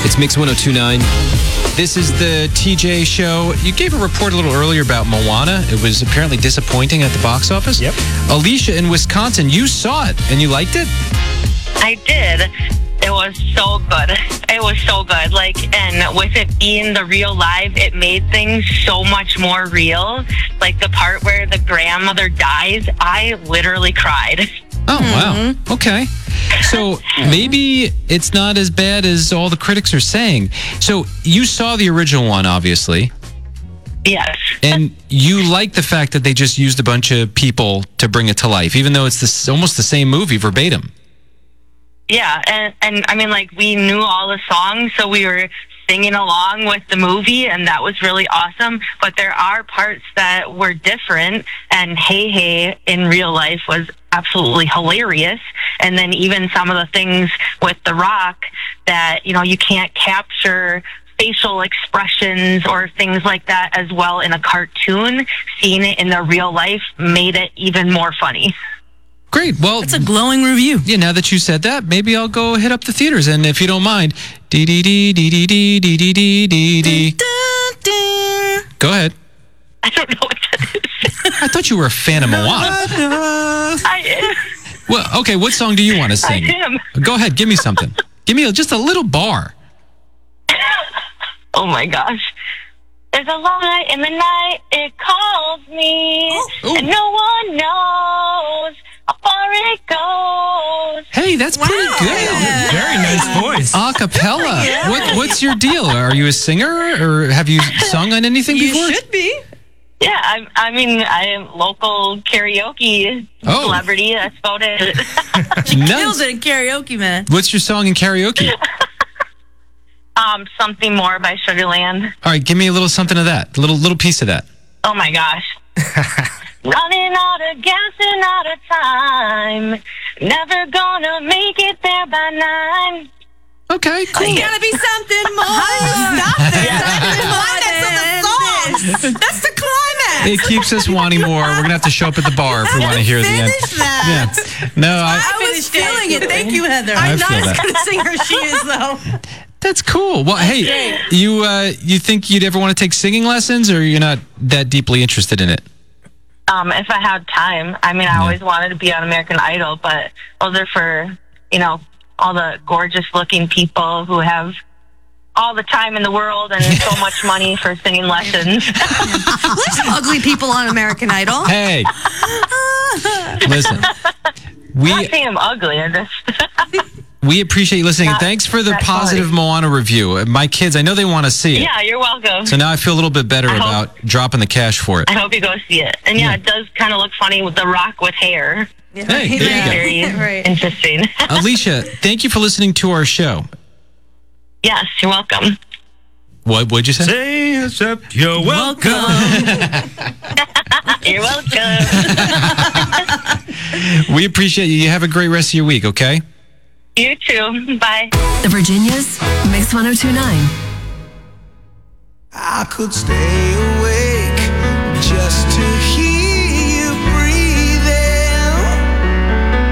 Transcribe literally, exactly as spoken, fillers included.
It's Mix one oh two point nine. This is the T J show. You gave a report a little earlier about Moana. It was apparently disappointing at the box office. Yep. Alicia in Wisconsin, you saw it and you liked it? I did. It was so good. It was so good. Like, and with it being the real live, it made things so much more real. Like the part where the grandmother dies, I literally cried. Oh, wow. Okay. So maybe it's not as bad as all the critics are saying. So you saw the original one, obviously. Yes. And you like the fact that they just used a bunch of people to bring it to life, even though it's this, almost the same movie verbatim. Yeah, and, and I mean, like, we knew all the songs, so we were singing along with the movie, and that was really awesome. But there are parts that were different, and Hey Hey in real life was absolutely hilarious. And then even some of the things with The Rock that, you know, you can't capture facial expressions or things like that as well in a cartoon. Seeing it in the real life made it even more funny. Great. Well, that's a glowing review. Yeah, now that you said that, maybe I'll go hit up the theaters. And if you don't mind, dee dee dee dee dee dee dee dee dee dee dee. Go ahead. I don't know what that is. I thought you were a fan of Moana. I am. Well, okay, what song do you want to sing? I am. Go ahead, give me something. Give me a, just a little bar. Oh my gosh. There's a light in the night, it calls me, oh. and no one knows how far it goes. Hey, that's wow. pretty good. Yeah. Very nice voice. A cappella. Yeah. What, what's your deal? Are you a singer, or have you sung on anything You before? You should be. Yeah, I, I mean, I am local karaoke Oh. celebrity. That's about it. She Nice. kills it in karaoke, man. What's your song in karaoke? um, Something More by Sugarland. All right, give me a little something of that. A little, little piece of that. Oh my gosh. Running out of gas and out of time. Never gonna make it there by nine. Okay, cool. There's gotta be something more. How do you stop this? That's the song. That's the climax. It keeps us wanting more. We're going to have to show up at the bar if we want to hear the end. Finish that. Yeah. No, I, I was feeling it. Thank you, Heather. I I'm not feel as that. good a singer as she is, though. that's cool. Well, hey, you uh, you think you'd ever want to take singing lessons, or you're not that deeply interested in it? Um, if I had time. I mean, I Yeah. always wanted to be on American Idol, but those are for, you know, all the gorgeous-looking people who have all the time in the world and so much money for singing lessons. There's some ugly people on American Idol. Hey, listen, I'm we not saying I'm ugly. I just... we appreciate you listening. And Not thanks for the that positive quality. Moana review. My kids, I know they want to see it. Yeah, you're welcome. So now I feel a little bit better I hope- about dropping the cash for it. I hope you go see it. And yeah, it does kind of look funny with The Rock with hair. Yeah. Hey, there you go. Very Right. interesting. Alicia, thank you for listening to our show. Yes, you're welcome. What would you say? Say except you're welcome. You're welcome. We appreciate you. You have a great rest of your week, okay? You too. Bye. The Virginia's Mix one oh two point nine. I could stay awake just to